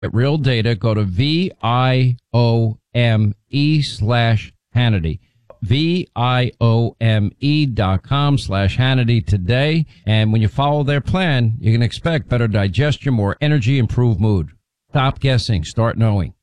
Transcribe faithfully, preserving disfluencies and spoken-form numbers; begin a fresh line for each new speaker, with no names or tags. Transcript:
At Real Data, go to V I O M E slash Hannity. V I O M E dot com slash Hannity today. And when you follow their plan, you can expect better digestion, more energy, improved mood. Stop guessing. Start knowing.